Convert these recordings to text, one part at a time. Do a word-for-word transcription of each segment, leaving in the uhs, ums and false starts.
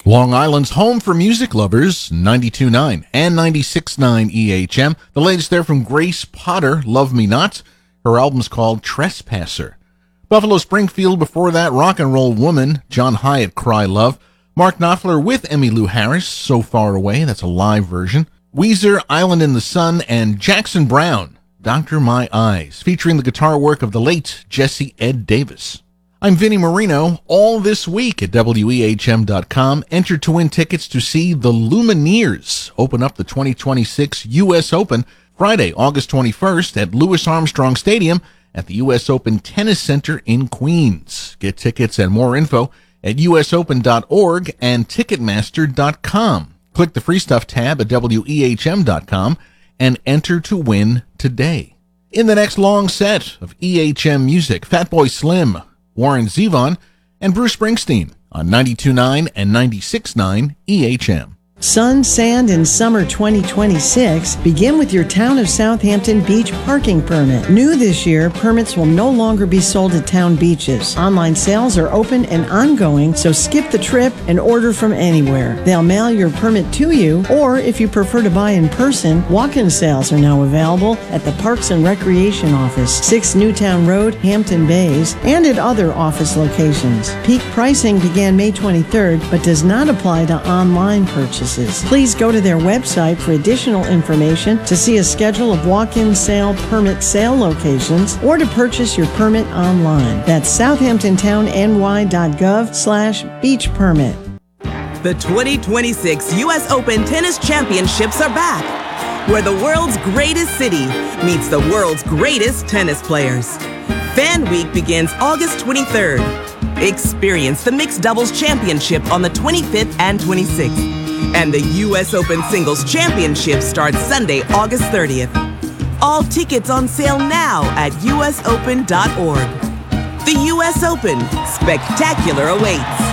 Long Island's home for music lovers, ninety-two point nine and ninety-six point nine E H M. The latest there from Grace Potter, Love Me Not. Her album's called Trespasser. Buffalo Springfield before that, Rock and Roll Woman, John Hyatt, Cry Love. Mark Knopfler with Emmylou Harris, So Far Away, that's a live version. Weezer, Island in the Sun, and Jackson Browne, Doctor My Eyes, featuring the guitar work of the late Jesse Ed Davis. I'm Vinnie Marino. All this week at W E H M dot com. Enter to win tickets to see the Lumineers open up the twenty twenty-six U S Open Friday, August twenty-first at Louis Armstrong Stadium at the U S Open Tennis Center in Queens. Get tickets and more info at U S open dot org and ticketmaster dot com. Click the free stuff tab at W E H M dot com and enter to win today. In the next long set of E H M music, Fatboy Slim, Warren Zevon, and Bruce Springsteen on ninety-two point nine and ninety-six point nine E H M. Sun, Sand, and Summer twenty twenty-six begin with your Town of Southampton beach parking permit. New this year, permits will no longer be sold at town beaches. Online sales are open and ongoing, so skip the trip and order from anywhere. They'll mail your permit to you, or if you prefer to buy in person, walk-in sales are now available at the Parks and Recreation Office, six Newtown Road, Hampton Bays, and at other office locations. Peak pricing began May twenty-third, but does not apply to online purchases. Please go to their website for additional information, to see a schedule of walk-in sale permit sale locations, or to purchase your permit online. That's southampton town n y dot gov slash beach permit. The twenty twenty-six U S Open Tennis Championships are back, where the world's greatest city meets the world's greatest tennis players. Fan Week begins August twenty-third. Experience the Mixed Doubles Championship on the twenty-fifth and twenty-sixth. And the U S Open Singles Championship starts Sunday, August thirtieth. All tickets on sale now at U S open dot org. The U S Open, spectacular awaits.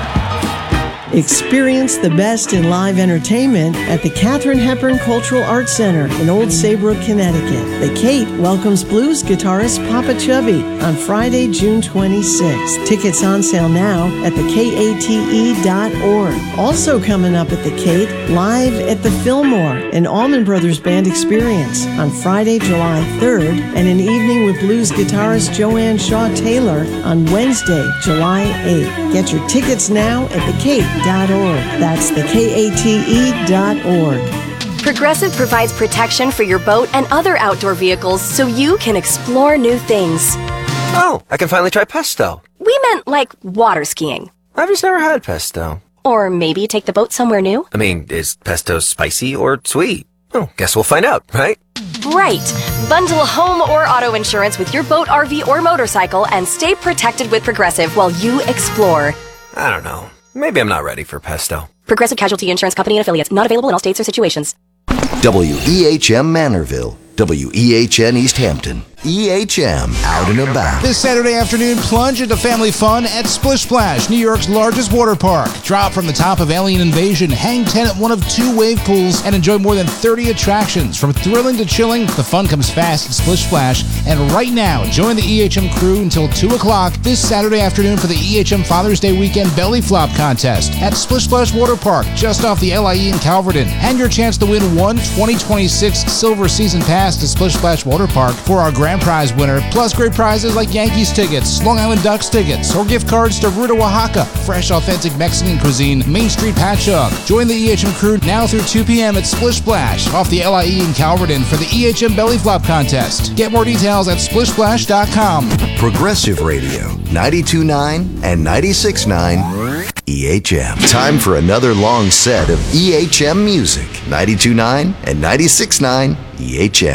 Experience the best in live entertainment at the Katharine Hepburn Cultural Arts Center in Old Saybrook, Connecticut. The Kate welcomes blues guitarist Papa Chubby on Friday, June twenty-sixth. Tickets on sale now at the kate dot org. Also coming up at the Kate, live at the Fillmore, an Allman Brothers Band experience on Friday, July third, and an evening with blues guitarist Joanne Shaw Taylor on Wednesday, July eighth. Get your tickets now at the Kate dot org. That's the kate dot org. Progressive provides protection for your boat and other outdoor vehicles so you can explore new things. Oh, I can finally try pesto. We meant like water skiing. I've just never had pesto. Or maybe take the boat somewhere new. I mean, is pesto spicy or sweet? Oh, guess we'll find out, right? Right. Bundle home or auto insurance with your boat, R V, or motorcycle and stay protected with Progressive while you explore. I don't know. Maybe I'm not ready for pesto. Progressive Casualty Insurance Company and Affiliates. Not available in all states or situations. W E H M Manorville. W E H N East Hampton. E H M Out and About. This Saturday afternoon, plunge into family fun at Splish Splash, New York's largest water park. Drop from the top of Alien Invasion, hang ten at one of two wave pools, and enjoy more than thirty attractions. From thrilling to chilling, the fun comes fast at Splish Splash. And right now, join the E H M crew until two o'clock this Saturday afternoon for the E H M Father's Day Weekend Belly Flop Contest at Splish Splash Water Park, just off the L I E in Calverton. And your chance to win one twenty twenty-six Silver Season Pass to Splish Splash Water Park for our grand prize winner, plus great prizes like Yankees tickets, Long Island Ducks tickets, or gift cards to Ruta Oaxaca, fresh authentic Mexican cuisine, Main Street Patchogue. Join the E H M crew now through two p.m. at Splish Splash off the L I E in Calverton for the E H M Belly Flop Contest. Get more details at splish splash dot com. Progressive Radio, ninety-two point nine and ninety-six point nine E H M. Time for another long set of E H M music, ninety-two point nine and ninety-six point nine E H M.